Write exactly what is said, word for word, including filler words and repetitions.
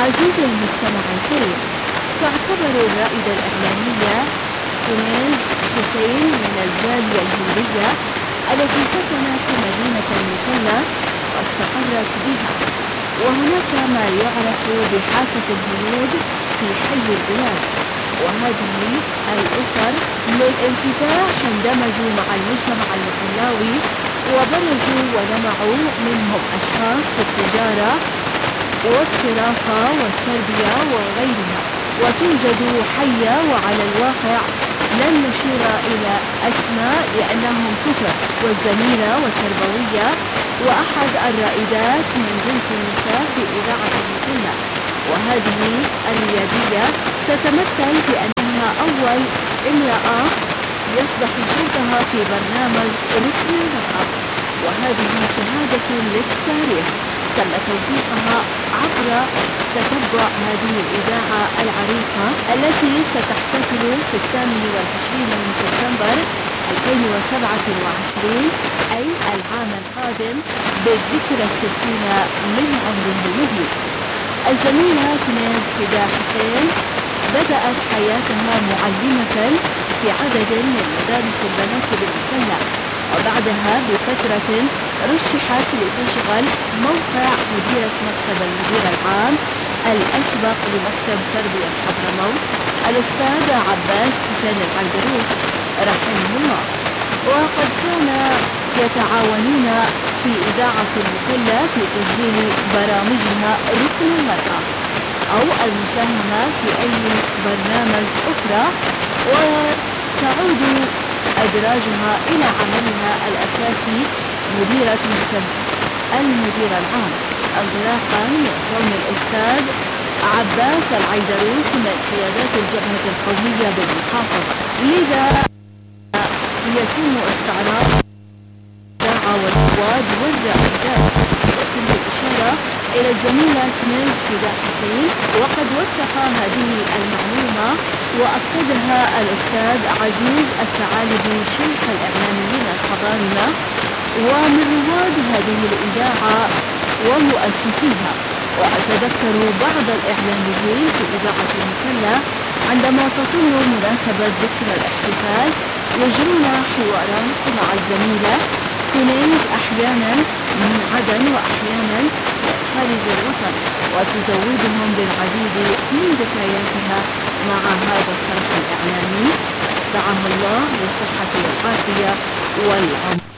عزيزي المستمع الكريم، تعتبر الرائدة الإعلامية كنيز حسين من الجالية الهندية التي سكنت في مدينة المثلى واستقرت بها، وهناك ما يعرف بحافة الهنود في حي البلاد. وهذه الأسر للانفتاح اندمجوا مع المجتمع المحلاوي وبرزوا ولمعوا، منهم أشخاص في التجارة والصرافة والتربية وغيرها، وتوجد حية وعلى الواقع لن نشير إلى أسماء لأنهم كثر، والزميلة والتربوية وأحد الرائدات من جنس النساء في إذاعة المثلى. وهذه الريادية تتمثل بأنها أول امرأة يصدح صوتها في برنامج ركن المرأة، وهذه شهادة للتاريخ تم توثيقها عبر تتبع هذه الإذاعة العريقة التي ستحتفل في الثامن والعشرين من سبتمبر ألفين وسبعة وعشرين أي العام القادم بالذكرى الستين من عمره المهيب. الزميلة كنيز فداء حسين بدأت حياتها معلمة في عدد من مدارس البنات بالمثلى، وبعدها بفترة رشحت لتشغل موقع مديرة مكتب المدير العام الأسبق لمكتب تربية حضرموت الأستاذ عباس حسين العيدروس رحمه الله. وقد كان يتعاونون في إذاعة المثلى في تسجيل برامجها ركن المرأة أو المساهمة في أي برنامج أخرى، وتعود أدراجها إلى عملها الأساسي مديرة مكتب المدير العام، انطلاقا من كون الأستاذ عباس العيدروس من قيادات الجبهة القومية بالمحافظة. لذا يتم استعراض الإذاعة والرواد والرائدات، وتم الإشارة إلى الزميلة كنيز فداء حسين، وقد وثق هذه المعلومة وأكدها الأستاذ عزيز الثعالبي شيخ الإعلاميين الحضارمة ومن رواد هذه الإذاعة ومؤسسيها. وأتذكر بعض الإعلاميين في إذاعة المثلى عندما تطول مناسبة ذكرى الاحتفال يجرون حوارات مع الزميلة كنيز أحيانا من عدن وأحيانا خارج الوطن، وتزودهم بالعديد من ذكرياتها مع هذا الصرح الإعلامي. دعاه الله بالصحة والعافية والعمر.